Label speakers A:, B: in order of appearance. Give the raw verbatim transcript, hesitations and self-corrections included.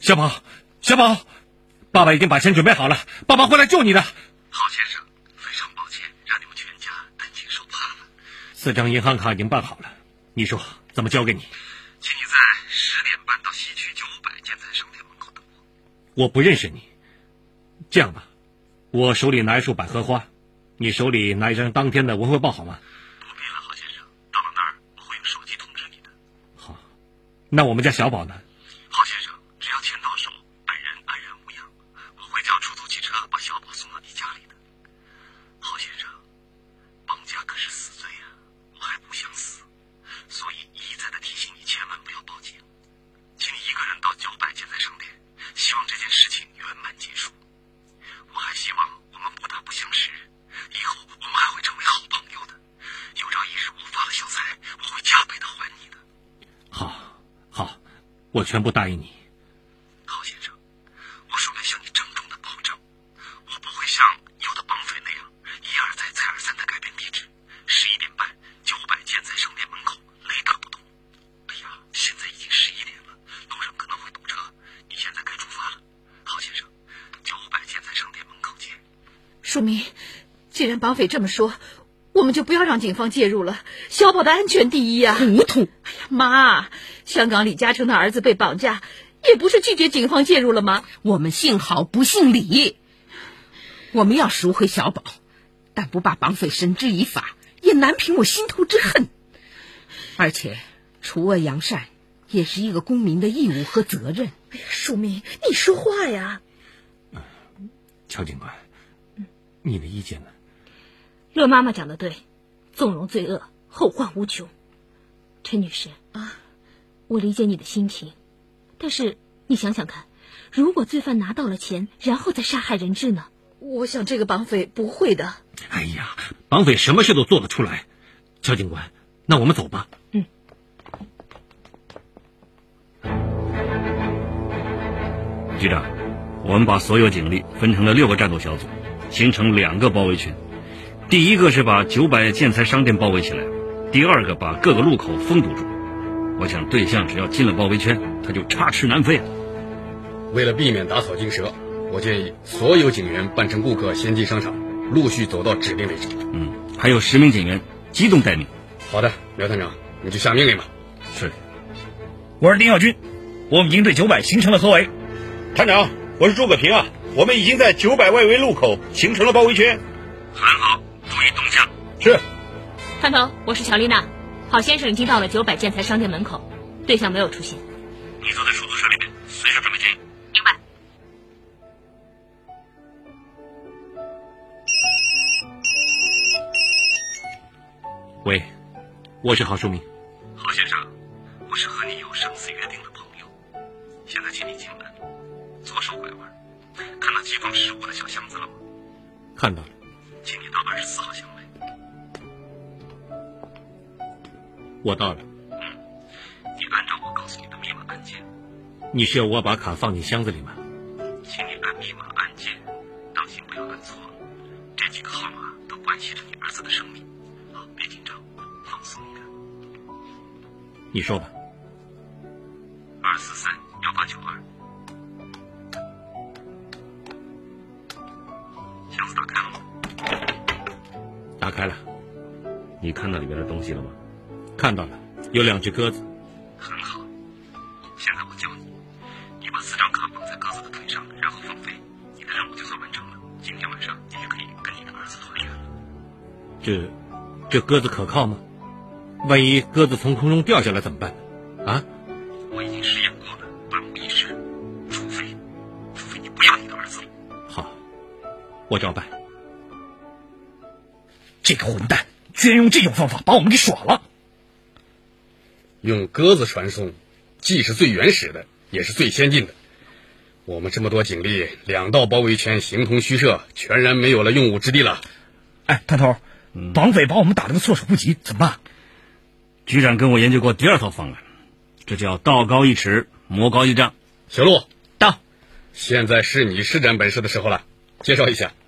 A: 小宝，小宝，爸爸已经把钱准备好了，爸爸会来救你的。
B: 郝先生，非常抱歉让你们全家担惊受怕了。
A: 四张银行卡已经办好了，你说怎么交给你？
B: 请你在十点半到西区九百建材商店门口等我。
A: 我不认识你。这样吧，我手里拿一束百合花，你手里拿一张当天的文汇报好吗？
B: 不必了，郝先生，到了那儿我会用手机通知你的。
A: 好，那我们家小宝呢？
B: 郝先生，只要钱到手，本人安然无恙，我会叫出租汽车把小宝送到你家里的。郝先生，绑架可是死罪啊，我还不想死，所以一再的提醒你千万不要报警。请你一个人到九百建材商店，希望这件事情圆满结束。我还希望我们不打不相识，以后我们还会成为好朋友的。有朝一日我发了小财，我会加倍的还你的。
A: 好，好，我全部答应你。
B: 郝先生，我首先向你郑重的保证，我不会像有的绑匪那样一而再再而三的改变地址。十一点半，九百建材商店门口雷打不动。哎呀，现在已经十一点了，路上可能会堵车，你现在该出发了。郝先生，九百建材商店门口见。
C: 淑明，既然绑匪这么说，我们就不要让警方介入了，小宝的安全第一啊！
D: 糊涂！
C: 哎呀，妈，香港李嘉诚的儿子被绑架，也不是拒绝警方介入了吗？
D: 我们姓郝不姓李，我们要赎回小宝，但不把绑匪绳之以法，也难平我心头之恨。而且，除恶扬善也是一个公民的义务和责任。
C: 哎呀，淑明，你说话呀！
A: 乔警官，你的意见呢？
E: 乐妈妈讲的对，纵容罪恶，后患无穷。陈女士
C: 啊，
E: 我理解你的心情，但是你想想看，如果罪犯拿到了钱，然后再杀害人质呢？
C: 我想这个绑匪不会的。
A: 哎呀，绑匪什么事都做得出来。乔警官，那我们走吧。
E: 嗯。
F: 局长，我们把所有警力分成了六个战斗小组，形成两个包围群。第一个是把九百建材商店包围起来，第二个把各个路口封堵住。我想对象只要进了包围圈，他就插翅难飞了。
G: 为了避免打草惊蛇，我建议所有警员扮成顾客先进商场，陆续走到指定位置。
F: 嗯，还有十名警员机动待命。
G: 好的，苗探长，你就下命令吧。
F: 是。
H: 我是丁耀军，我们营队九百形成了合围。
I: 探长，我是诸葛平啊，我们已经在九百外围路口形成了包围圈。
B: 很好，注意动向。
I: 是。
E: 探头，我是乔丽娜，郝先生已经到了九百建材商店门口，对象没有出现。
B: 你坐在出租车里面，随时准备接应。
E: 明白。
A: 喂，我是郝淑明。
B: 郝先生，我是和你有生死约定的朋友，现在请你进门，左手拐弯，看到寄放食物的小箱子了吗？
A: 看到了。
B: 请你到二十四号箱来。
A: 我到了。
B: 嗯，你按照我告诉你的密码按键。
A: 你是要我把卡放进箱子里吗？
B: 请你按密码按键，当心不要按错。这几个号码都关系着你儿子的生命。好，别紧张，放松一点。
A: 你说吧。
B: 二四三幺八九二。箱子打开了吗？
A: 打开了。
F: 你看到里面的东西了吗？
A: 看到了，有两只鸽子。
B: 很好，现在我教你，你把四张卡绑在鸽子的腿上，然后放飞，你的任务就算完成了。今天晚上你就可以跟你的儿子团圆了。
A: 这，这鸽子可靠吗？万一鸽子从空中掉下来怎么办？啊？
B: 我已经试验过了，万无一失。除非，除非你不要你的儿子。
A: 好，我照办。
H: 这个混蛋居然用这种方法把我们给耍了。
G: 用鸽子传送，既是最原始的，也是最先进的。我们这么多警力，两道包围圈形同虚设，全然没有了用武之地了。
H: 哎，探头，绑匪把我们打得个措手不及，怎么办？
F: 局长跟我研究过第二套方案，这叫道高一尺，魔高一丈。
G: 小陆
H: 到，
G: 现在是你施展本事的时候了，介绍一下。